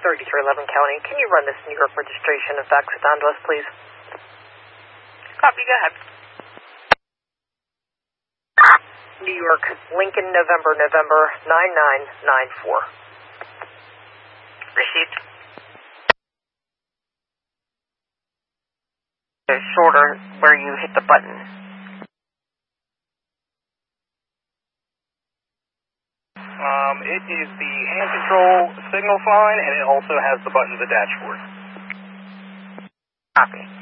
3311 County. Can you run this New York registration and fax it down to us, please? Copy, go ahead. New York, Lincoln, November 9994. Received. It's shorter where you hit the button. It is the hand control signal sign, and it also has the button to the dashboard. Copy.